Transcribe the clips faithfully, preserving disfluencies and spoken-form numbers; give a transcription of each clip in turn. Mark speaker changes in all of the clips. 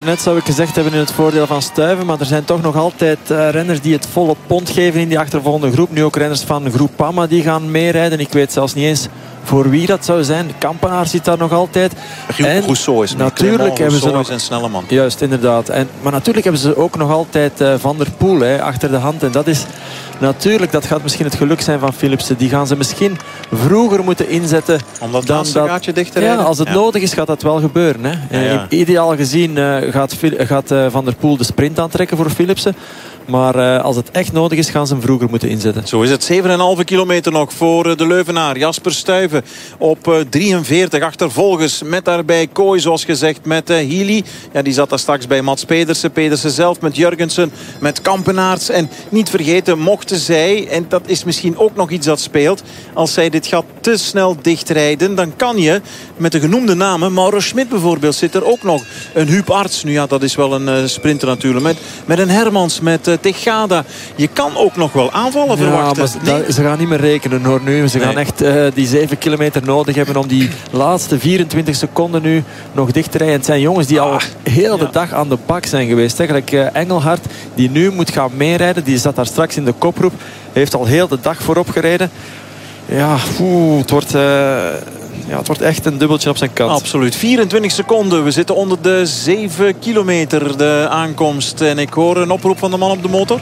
Speaker 1: net zou ik gezegd hebben in het voordeel van Stuyven. Maar er zijn toch nog altijd uh, renners die het volle pond geven in die achtervolgende groep. Nu ook renners van Groupama die gaan meerijden. Ik weet zelfs niet eens voor wie dat zou zijn. Kampenaar zit daar nog altijd.
Speaker 2: En Rousseau is
Speaker 1: natuurlijk Clement, hebben
Speaker 2: Rousseau
Speaker 1: ze nog
Speaker 2: een snelle man.
Speaker 1: Juist, inderdaad. En, maar natuurlijk hebben ze ook nog altijd uh, Van der Poel hè, achter de hand. En dat is natuurlijk, dat gaat misschien het geluk zijn van Philipsen. Die gaan ze misschien vroeger moeten inzetten.
Speaker 2: Om dat
Speaker 1: dan
Speaker 2: laatste
Speaker 1: dat,
Speaker 2: gaatje dicht te rijden?
Speaker 1: Ja, als het
Speaker 2: ja.
Speaker 1: nodig is gaat dat wel gebeuren. Hè. Ja, ja. Ideaal gezien uh, gaat, gaat uh, Van der Poel de sprint aantrekken voor Philipsen. Maar uh, als het echt nodig is, gaan ze hem vroeger moeten inzetten.
Speaker 2: Zo is het. zeven komma vijf kilometer nog voor uh, de Leuvenaar. Jasper Stuyven op uh, drieënveertig achtervolgers. Met daarbij Kooi, zoals gezegd, met uh, Healy. Ja, die zat daar straks bij Mats Pedersen. Pedersen zelf met Jurgensen, met Kampenaerts. En niet vergeten, mochten zij, en dat is misschien ook nog iets dat speelt, als zij dit gat te snel dichtrijden, dan kan je met de genoemde namen, Mauro Schmid bijvoorbeeld, zit er ook nog. Een Huub Arts, nu ja, dat is wel een uh, sprinter natuurlijk. Met, met een Hermans, met uh, Tejada. Je kan ook nog wel aanvallen
Speaker 1: ja,
Speaker 2: verwachten.
Speaker 1: Maar nee. Ze gaan niet meer rekenen hoor nu. Ze nee. gaan echt uh, die zeven kilometer nodig hebben om die laatste vierentwintig seconden nu nog dicht te rijden. Het zijn jongens die ah, al heel de ja. dag aan de bak zijn geweest. Eigenlijk uh, Engelhard die nu moet gaan meerijden. Die zat daar straks in de kopgroep. Heeft al heel de dag voorop gereden. Ja, oeh, het wordt... Uh, Ja, het wordt echt een dubbeltje op zijn kant.
Speaker 2: Absoluut. vierentwintig seconden. We zitten onder de zeven kilometer de aankomst. En ik hoor een oproep van de man op de motor.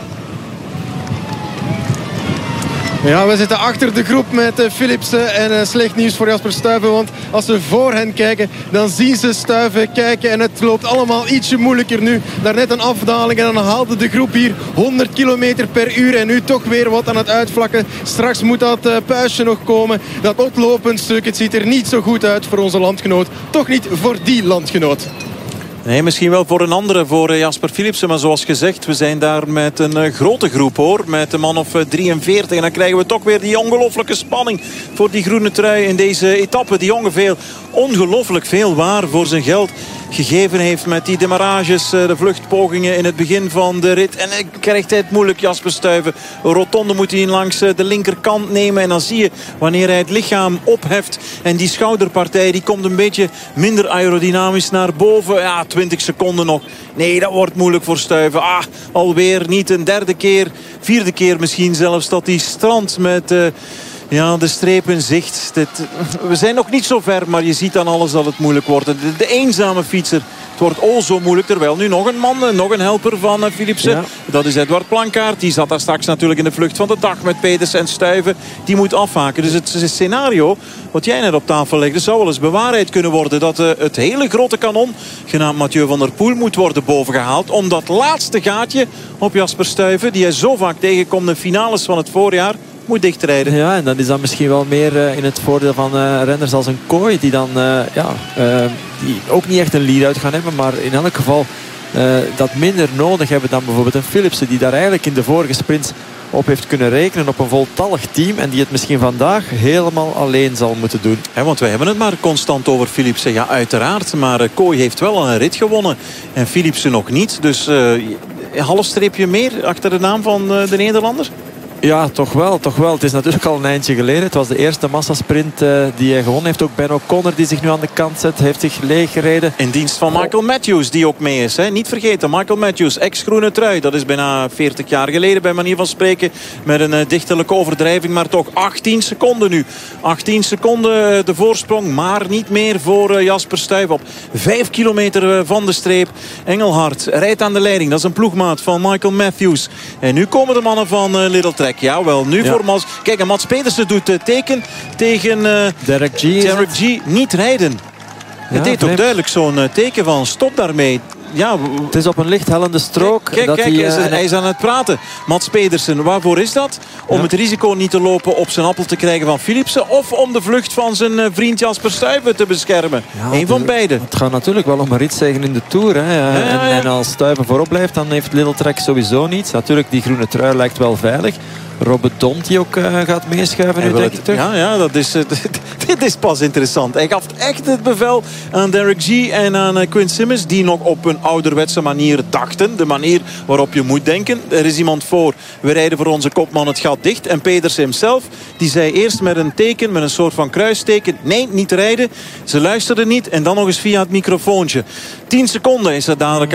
Speaker 3: Ja, we zitten achter de groep met uh, Philipsen. En uh, slecht nieuws voor Jasper Stuyven. Want als ze voor hen kijken, dan zien ze Stuyven kijken. En het loopt allemaal ietsje moeilijker nu. Daarnet een afdaling en dan haalde de groep hier honderd kilometer per uur. En nu toch weer wat aan het uitvlakken. Straks moet dat uh, puistje nog komen. Dat oplopend stuk. Het ziet er niet zo goed uit voor onze landgenoot. Toch niet voor die landgenoot.
Speaker 2: Nee, misschien wel voor een andere, voor Jasper Philipsen. Maar zoals gezegd, we zijn daar met een uh, grote groep hoor. Met een man of uh, drieënveertig. En dan krijgen we toch weer die ongelooflijke spanning voor die groene trui in deze etappe. Die ongeveer ongelooflijk veel waar voor zijn geld gegeven heeft met die demarages, de vluchtpogingen in het begin van de rit. En hij krijgt het moeilijk, Jasper Stuyven. Een rotonde moet hij langs de linkerkant nemen. En dan zie je wanneer hij het lichaam opheft. En die schouderpartij die komt een beetje minder aerodynamisch naar boven. Ja, twintig seconden nog. Nee, dat wordt moeilijk voor Stuyven. Ah, alweer niet een derde keer. Vierde keer misschien zelfs dat hij strandt met... Uh, Ja, de streep in zicht. Dit, we zijn nog niet zo ver, maar je ziet aan alles dat het moeilijk wordt. De, de eenzame fietser. Het wordt oh zo moeilijk. Terwijl nu nog een man, nog een helper van uh, Philipsen. Ja. Dat is Edward Plankaart. Die zat daar straks natuurlijk in de vlucht van de dag met Pedersen en Stuyven. Die moet afhaken. Dus het, het scenario wat jij net op tafel legde zou wel eens bewaarheid kunnen worden. Dat uh, het hele grote kanon, genaamd Mathieu van der Poel, moet worden bovengehaald. Om dat laatste gaatje op Jasper Stuyven, die hij zo vaak tegenkomt in finales van het voorjaar, moet dichtrijden.
Speaker 1: Ja, en dan is dat misschien wel meer uh, in het voordeel van uh, renners als een Kooi. Die dan uh, ja, uh, die ook niet echt een lead-out gaan hebben. Maar in elk geval uh, dat minder nodig hebben dan bijvoorbeeld een Philipsen. Die daar eigenlijk in de vorige sprints op heeft kunnen rekenen. Op een voltallig team. En die het misschien vandaag helemaal alleen zal moeten doen.
Speaker 2: Ja, want wij hebben het maar constant over Philipsen. Ja, uiteraard. Maar uh, Kooi heeft wel al een rit gewonnen. En Philipsen nog niet. Dus uh, een half streepje meer achter de naam van uh, de Nederlander.
Speaker 1: Ja, toch wel, toch wel. Het is natuurlijk al een eindje geleden. Het was de eerste massasprint uh, die hij gewonnen heeft. Ook Ben O'Connor die zich nu aan de kant zet. Heeft zich leeg gereden.
Speaker 2: In dienst van Michael Matthews die ook mee is. Hè? Niet vergeten, Michael Matthews, ex-groene trui. Dat is bijna veertig jaar geleden bij manier van spreken. Met een uh, dichterlijke overdrijving. Maar toch achttien seconden nu. achttien seconden uh, de voorsprong. Maar niet meer voor uh, Jasper Stuyven. Op vijf kilometer uh, van de streep. Engelhard rijdt aan de leiding. Dat is een ploegmaat van Michael Matthews. En nu komen de mannen van uh, Little Trek. Ja, wel. Nu ja. voor Mats. Kijk, en Mats Pedersen doet uh, teken tegen uh,
Speaker 1: Derek G.
Speaker 2: Derek G. Niet rijden. Ja, het deed ook duidelijk zo'n uh, teken van stop daarmee. Ja,
Speaker 1: het is op een licht hellende strook.
Speaker 2: Kijk, kijk,
Speaker 1: dat
Speaker 2: kijk
Speaker 1: hij,
Speaker 2: hij, is,
Speaker 1: uh,
Speaker 2: hij is aan het praten. Mats Pedersen, waarvoor is dat? Om ja. het risico niet te lopen op zijn appel te krijgen van Philipsen. Of om de vlucht van zijn uh, vriend Jasper Stuyven te beschermen. Ja, Eén van
Speaker 1: het,
Speaker 2: beide.
Speaker 1: Het gaat natuurlijk wel om een ritzegen in de Tour. Hè. Ja, ja, ja. En, en als Stuyven voorop blijft, dan heeft Little Trek sowieso niets. Natuurlijk, die groene trui lijkt wel veilig. Robert Dont die ook uh, gaat meeschuiven nu, denk het, ik toch?
Speaker 2: Ja, ja, dat is, uh, dit is pas interessant. Hij gaf echt het bevel aan Derek G. en aan uh, Quinn Simmons, die nog op een ouderwetse manier dachten. De manier waarop je moet denken. Er is iemand voor. We rijden voor onze kopman het gat dicht. En Pedersen zelf, die zei eerst met een teken, met een soort van kruisteken, nee, niet rijden. Ze luisterden niet. En dan nog eens via het microfoontje. tien seconden is er dadelijk